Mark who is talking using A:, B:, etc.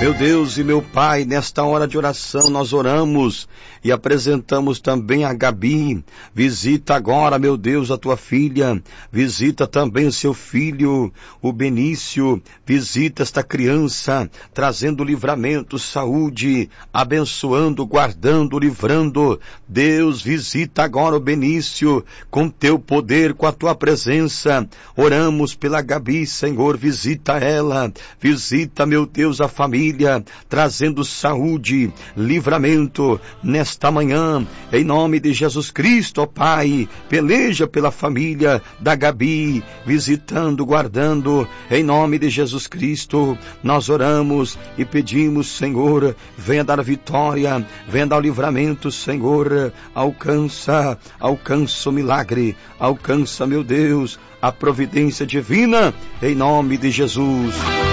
A: Meu Deus e meu Pai, nesta hora de oração nós oramos e apresentamos também a Gabi. Visita agora, meu Deus, a tua filha. Visita também o seu filho, o Benício. Visita esta criança, trazendo livramento, saúde, abençoando, guardando, livrando. Deus, visita agora o Benício com teu poder, com a tua presença. Oramos pela Gabi, Senhor, visita ela. Visita, meu Deus, a família, trazendo saúde, livramento nesta manhã, em nome de Jesus Cristo, ó Pai. Peleja pela família da Gabi, visitando, guardando, em nome de Jesus Cristo. Nós oramos e pedimos, Senhor, venha dar vitória, venha dar o livramento, Senhor. Alcança o milagre, alcança, meu Deus, a providência divina, em nome de Jesus.